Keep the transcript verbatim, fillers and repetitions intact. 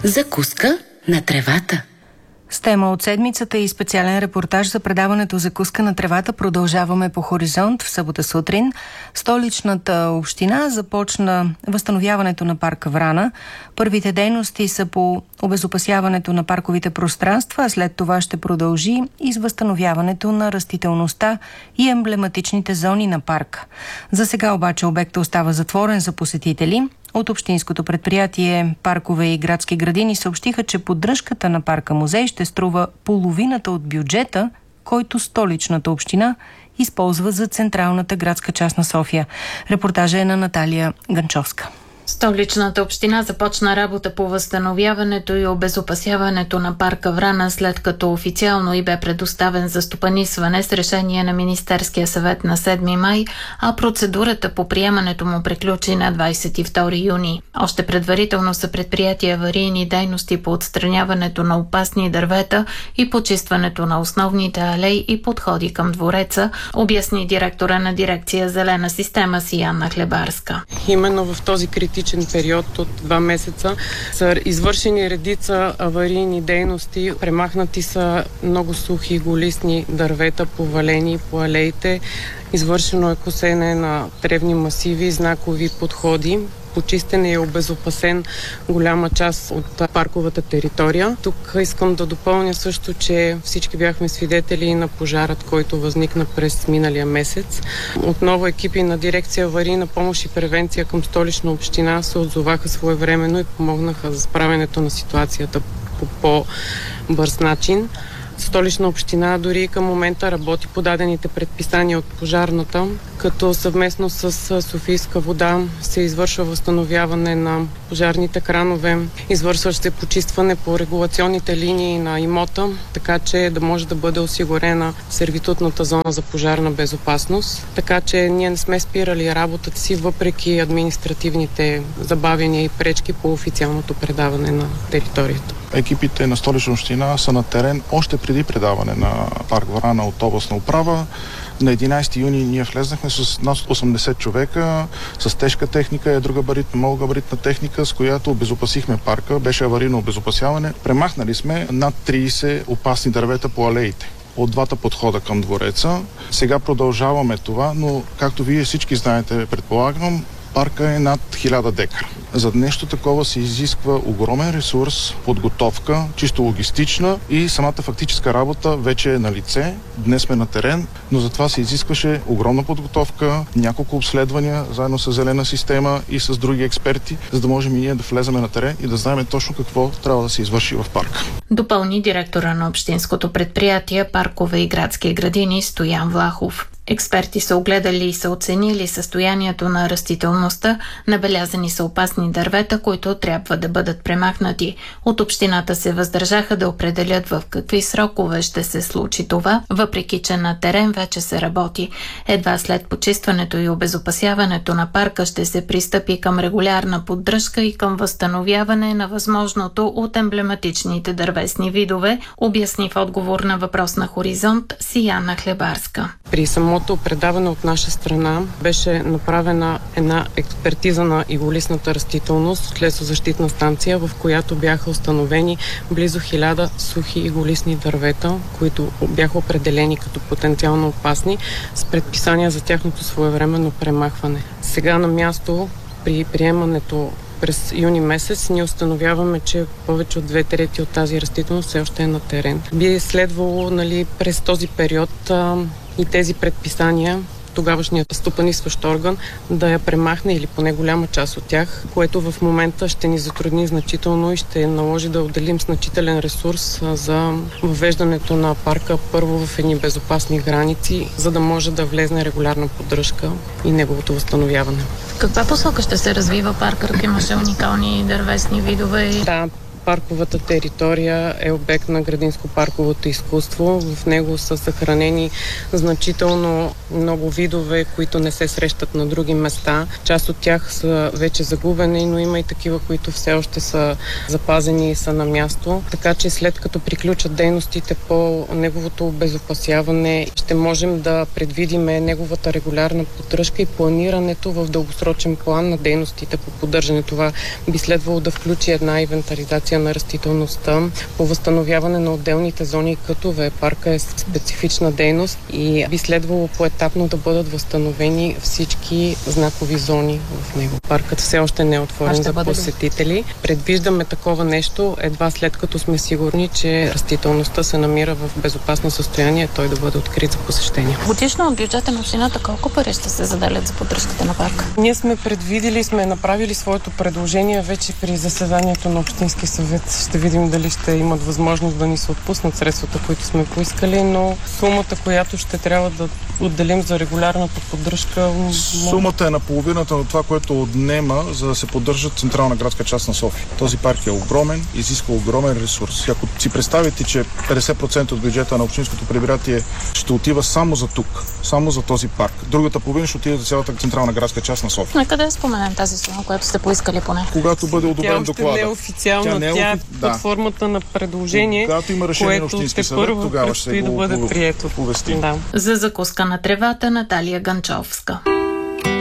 Закуска на тревата. С тема от седмицата и специален репортаж за предаването "Закуска на тревата" продължаваме по Хоризонт в събота сутрин. Столичната община започна възстановяването на парка Врана. Първите дейности са по обезопасяването на парковите пространства, а след това ще продължи и с възстановяването на растителността и емблематичните зони на парка. За сега обаче обектът остава затворен за посетители. От общинското предприятие "Паркове и градски градини" съобщиха, че поддръжката на парка музей ще струва половината от бюджета, който столичната община използва за централната градска част на София. Репортажа е на Наталия Ганчовска. Столичната община започна работа по възстановяването и обезопасяването на парка Врана, след като официално и бе предоставен за стопанисване с решение на Министерския съвет на седми май, а процедурата по приемането му приключи на двадесет и втори юни. Още предварително са предприятия аварийни дейности по отстраняването на опасни дървета и почистването на основните алеи и подходи към двореца, обясни директора на дирекция "Зелена система" Сияна Хлебарска. Именно в този критичен период от два месеца са извършени редица аварийни дейности. Премахнати са много сухи голистни дървета, повалени по алеите. Извършено е косене на тревни масиви, знакови подходи. Почистен и обезопасен голяма част от парковата територия. Тук искам да допълня също, че всички бяхме свидетели на пожарът, който възникна през миналия месец. Отново екипи на дирекция "Аварийна помощ и превенция" към Столична община се отзоваха своевременно и помогнаха за справянето на ситуацията по по-бърз начин. Столична община дори към момента работи по дадените предписания от пожарната, като съвместно с Софийска вода се извършва възстановяване на пожарните кранове, извършва се почистване по регулационните линии на имота, така че да може да бъде осигурена сервитутната зона за пожарна безопасност. Така че ние не сме спирали работата си, въпреки административните забавяния и пречки по официалното предаване на територията. Екипите на Столична община са на терен още преди предаване на парк Врана от областна управа. На единадесети юни ние влезнахме с над осемдесет човека, с тежка техника, едрогабаритна, малогабаритна техника, с която обезопасихме парка. Беше аварийно обезопасяване. Премахнали сме над тридесет опасни дървета по алеите от двата подхода към двореца. Сега продължаваме това, но както вие всички знаете, предполагам, парка е над хиляда декара. За нещо такова се изисква огромен ресурс, подготовка, чисто логистична, и самата фактическа работа вече е на лице. Днес сме на терен, но за това се изискваше огромна подготовка, няколко обследвания, заедно с Зелена система и с други експерти, за да можем и ние да влеземе на терен и да знаем точно какво трябва да се извърши в парка. Допълни директора на общинското предприятие "Паркове и градски градини" Стоян Влахов. Експерти са огледали и са оценили състоянието на растителността, набелязани са опасни дървета, които трябва да бъдат премахнати. От общината се въздържаха да определят в какви срокове ще се случи това, въпреки че на терен вече се работи. Едва след почистването и обезопасяването на парка ще се пристъпи към регулярна поддръжка и към възстановяване на възможното от емблематичните дървесни видове, обясни в отговор на въпрос на Хоризонт Сияна Хлебарска. При самото предаване от наша страна беше направена една експертиза на иголистната растителност от лесозащитна станция, в която бяха установени близо хиляда сухи иголистни дървета, които бяха определени като потенциално опасни, с предписания за тяхното своевременно премахване. Сега на място при приемането през юни месец ние установяваме, че повече от две трети от тази растителност все още е на терен. Би следвало, нали, през този период а, и тези предписания тогавашният стопанисващ орган да я премахне или поне голяма част от тях, което в момента ще ни затрудни значително и ще наложи да отделим значителен ресурс за въвеждането на парка първо в едни безопасни граници, за да може да влезне регулярна поддръжка и неговото възстановяване. В каква посока ще се развива парка? Имаше уникални дървесни видове? Да, парковата територия е обект на градинско-парковото изкуство. В него са съхранени значително много видове, които не се срещат на други места. Част от тях са вече загубени, но има и такива, които все още са запазени и са на място. Така че след като приключат дейностите по неговото обезопасяване, ще можем да предвидим неговата регулярна поддръжка и планирането в дългосрочен план на дейностите по поддържане. Това би следвало да включи една инвентаризация регулация на растителността, по възстановяване на отделните зони, като ветопарка е специфична дейност и би следвало поетапно да бъдат възстановени всички знакови зони в него. Паркът все още не е отворен за посетители. Предвиждаме такова нещо едва след като сме сигурни, че растителността се намира в безопасно състояние, той да бъде открит за посещение. Годишно от бюджета на общината колко пари ще се заделят за поддръжката на парка? Ние сме предвидили, сме направили своето предложение вече при заседанието на Общински съвет. Ще видим дали ще имат възможност да ни се отпуснат средствата, които сме поискали, но сумата, която ще трябва да отделим за регулярната поддръжка... Сумата е на половината от това, което отнема, за да се поддържа централна градска част на София. Този парк е огромен, изисква огромен ресурс. Ако си представите, че петдесет процента от бюджета на общинското предприятие ще отива само за тук, само за този парк, другата половина ще отиде за цялата централна градска част на София. На къде споменем тази сума, която сте поискали поне? Когато бъде одобрен доклада. Тя още не е официална, тя, не е, тя е да. под формата на предложение, когато има решение на Общински съвет, тогава ще се да бъде прието. Повести. Да. За закуска на тревата Наталия Ганчовска.